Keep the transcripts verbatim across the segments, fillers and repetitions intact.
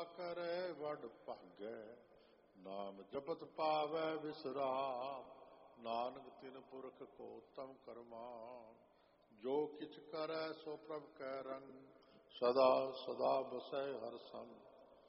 करे वड भागै, नाम जपत पावै विसराम, नानक तिन पुरख को उत्तम करमान। जो किछ करै सो प्रभ कै रंग, सदा सदा बसै हर संग।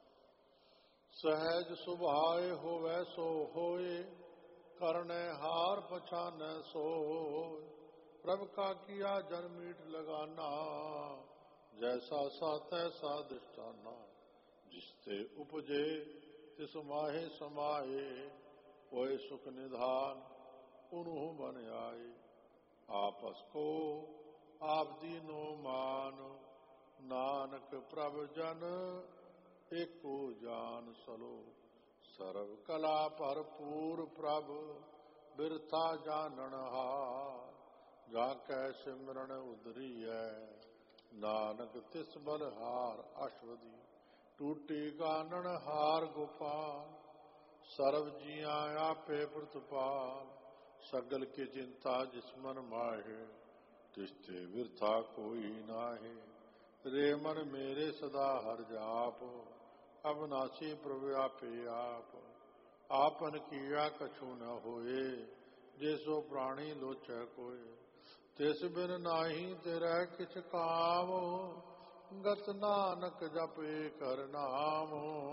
सहज सुभाए होवै सो होए, करने हार पछानै सोय। प्रभ का किया जन मीठ लगाना, जैसा सा तैसा दिष्टाना। जिसते उपजे तिस माहे समाये, होए सुख निधान उन्हु मन आए। आपस को आप दीनो मान, नानक प्रभ जन एको जान सलो। सर्व कला भरपूर प्रभ, बिरथा जानन हार। जाकै सिमरन उदरियै, नानक तिस बलहार अश्वदी। टूटी गानन हार गोपाल, सर्व जिया आपे प्रतिपाल। सगल की चिंता जिसमन माहे, तिसते बिरथा कोई नाहे। रे मन मेरे सदा हर जाप, अविनाशी प्रभु आपे आप। आपन किया कछु न होए, जैसो प्राणी लोचै कोय। तिस बिन नाही तेरै किछ काम, गत नानक जपे कर नाम।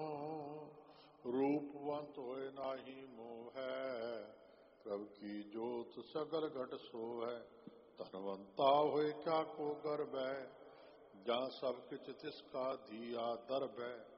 रूपवंत होए नाही मोहै, प्रभु की जोत सगल घट सोहै। धनवंता होए क्या को गर्वै, जहाँ सब किछ तिसका दिया दरबै।